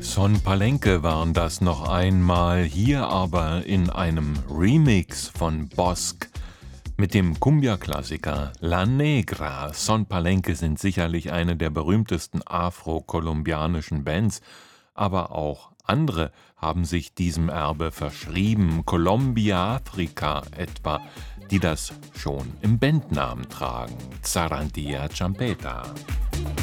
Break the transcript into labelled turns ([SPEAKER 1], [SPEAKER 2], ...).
[SPEAKER 1] Son Palenque waren das noch einmal, hier aber in einem Remix von Bosque mit dem Cumbia-Klassiker La Negra. Son Palenque sind sicherlich eine der berühmtesten afro-kolumbianischen Bands, aber auch andere haben sich diesem Erbe verschrieben, Colombia Africa etwa, die das schon im Bandnamen tragen, Zarantia Champeta.